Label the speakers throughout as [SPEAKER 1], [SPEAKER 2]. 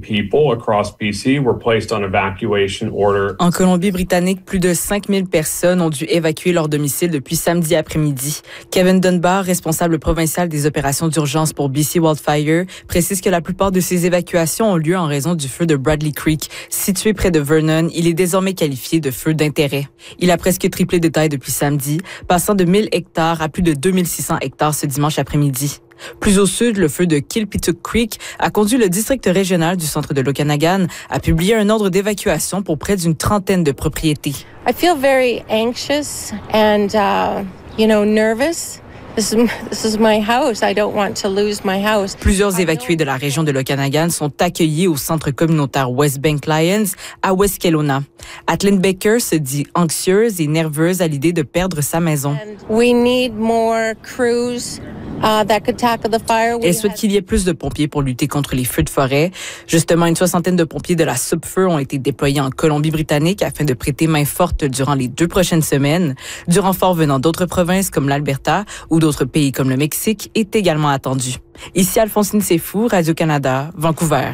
[SPEAKER 1] people across BC were placed on evacuation order.
[SPEAKER 2] En Colombie-Britannique, plus de 5000 personnes ont dû évacuer leur domicile depuis samedi après-midi. Kevin Dunbar, responsable provincial des opérations d'urgence pour BC Wildfire, précise que la plupart de ces évacuations ont lieu en raison du feu de Bradley Creek. Situé près de Vernon, il est désormais qualifié de feu d'intérêt. Il a presque triplé de taille depuis samedi, passant de 1000 hectares à plus de 2600 hectares ce dimanche après-midi. Plus au sud, le feu de Kilpituck Creek a conduit le district régional du centre de l'Okanagan à publier un ordre d'évacuation pour près d'une trentaine de propriétés.
[SPEAKER 3] I feel very anxious and, nervous. This is my house. I don't want to lose my house.
[SPEAKER 2] Plusieurs évacués de la région de l'Okanagan sont accueillis au centre communautaire West Bank Lions à West Kelowna. Atlin Baker se dit anxieuse et nerveuse à l'idée de perdre sa maison.
[SPEAKER 3] We need more crews.
[SPEAKER 2] Elle souhaite qu'il y ait plus de pompiers pour lutter contre les feux de forêt. Justement, une soixantaine de pompiers de la Subfeu ont été déployés en Colombie-Britannique afin de prêter main forte durant les 2 prochaines semaines. Du renfort venant d'autres provinces comme l'Alberta ou d'autres pays comme le Mexique est également attendu. Ici Alphonsine Sefou, Radio-Canada, Vancouver.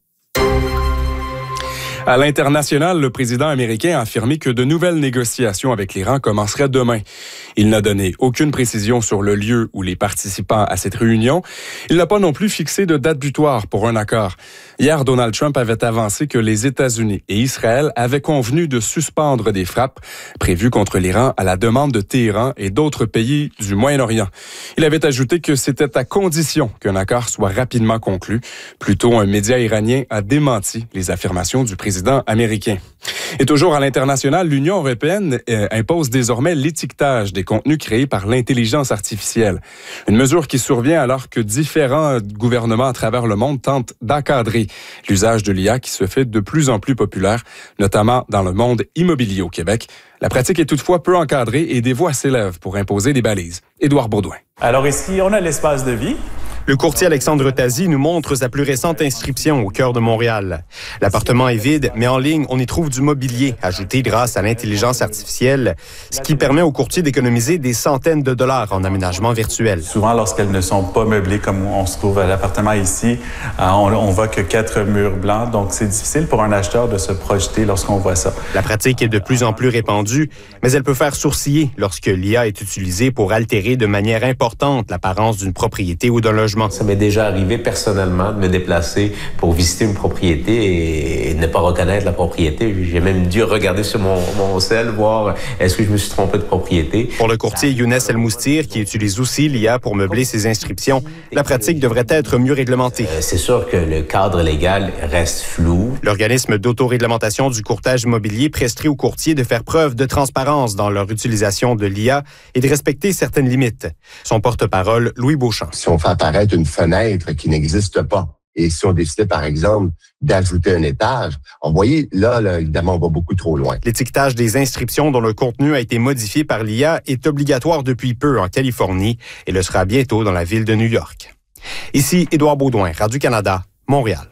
[SPEAKER 4] À l'international, le président américain a affirmé que de nouvelles négociations avec l'Iran commenceraient demain. Il n'a donné aucune précision sur le lieu ou les participants à cette réunion. Il n'a pas non plus fixé de date butoir pour un accord. Hier, Donald Trump avait avancé que les États-Unis et Israël avaient convenu de suspendre des frappes prévues contre l'Iran à la demande de Téhéran et d'autres pays du Moyen-Orient. Il avait ajouté que c'était à condition qu'un accord soit rapidement conclu. Plus tôt, un média iranien a démenti les affirmations du président américain. Et toujours à l'international, l'Union européenne impose désormais l'étiquetage des contenus créés par l'intelligence artificielle. Une mesure qui survient alors que différents gouvernements à travers le monde tentent d'encadrer l'usage de l'IA qui se fait de plus en plus populaire, notamment dans le monde immobilier au Québec. La pratique est toutefois peu encadrée et des voix s'élèvent pour imposer des balises. Édouard Baudouin.
[SPEAKER 5] Alors ici, on a l'espace de vie.
[SPEAKER 6] Le courtier Alexandre Tazy nous montre sa plus récente inscription au cœur de Montréal. L'appartement est vide, mais en ligne, on y trouve du mobilier ajouté grâce à l'intelligence artificielle, ce qui permet aux courtiers d'économiser des centaines de dollars en aménagement virtuel.
[SPEAKER 5] Souvent, lorsqu'elles ne sont pas meublées comme on se trouve à l'appartement ici, on voit que 4 murs blancs, donc c'est difficile pour un acheteur de se projeter lorsqu'on voit ça.
[SPEAKER 6] La pratique est de plus en plus répandue, mais elle peut faire sourciller lorsque l'IA est utilisée pour altérer de manière importante l'apparence d'une propriété ou d'un logement.
[SPEAKER 7] Ça m'est déjà arrivé personnellement de me déplacer pour visiter une propriété et ne pas reconnaître la propriété. J'ai même dû regarder sur mon cell, voir est-ce que je me suis trompé de propriété.
[SPEAKER 6] Pour le courtier Younes El Moustir, qui utilise aussi l'IA pour meubler ses inscriptions, la pratique devrait être mieux réglementée.
[SPEAKER 7] C'est sûr que le cadre légal reste flou.
[SPEAKER 6] L'organisme d'autoréglementation du courtage immobilier prescrit aux courtiers de faire preuve de transparence dans leur utilisation de l'IA et de respecter certaines limites. Son porte-parole, Louis Beauchamp.
[SPEAKER 8] Si on fait apparaître une fenêtre qui n'existe pas, et si on décidait, par exemple, d'ajouter un étage, vous voyez, là, évidemment, on va beaucoup trop loin.
[SPEAKER 6] L'étiquetage des inscriptions dont le contenu a été modifié par l'IA est obligatoire depuis peu en Californie et le sera bientôt dans la ville de New York. Ici, Édouard Baudouin, Radio-Canada, Montréal.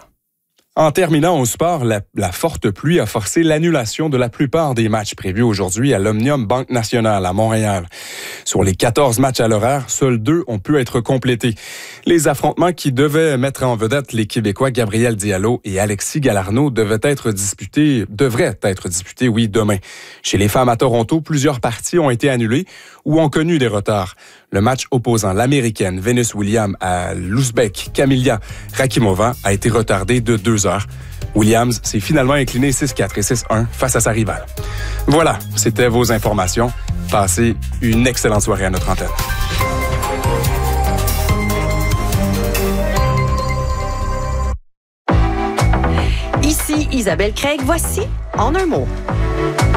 [SPEAKER 4] En terminant au sport, la forte pluie a forcé l'annulation de la plupart des matchs prévus aujourd'hui à l'Omnium Banque Nationale à Montréal. Sur les 14 matchs à l'horaire, seuls 2 ont pu être complétés. Les affrontements qui devaient mettre en vedette les Québécois Gabriel Diallo et Alexis Galarneau devraient être disputés, demain. Chez les femmes à Toronto, plusieurs parties ont été annulées ou ont connu des retards. Le match opposant l'Américaine Venus Williams à l'Ouzbek Kamila Rakimova a été retardé de 2 heures. Williams s'est finalement incliné 6-4 et 6-1 face à sa rivale. Voilà, c'était vos informations. Passez une excellente soirée à notre antenne.
[SPEAKER 9] Ici Isabelle Craig, voici En un mot.